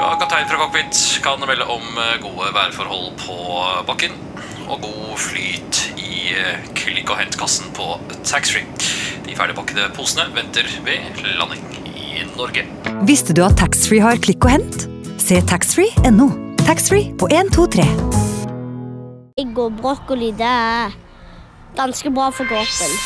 Ja, kaptein fra cockpit kan melde om gode værforhold på bakken og god flyt i klikk- og hentkassen på taxfree. De ferdigpakkede posene venter ved landing i Norge. Visste du at taxfree har klikk og hent? Se taxfree.no. Taxfree på 1, 2, 3. Egg og brokkoli, det er ganske bra for kroppen.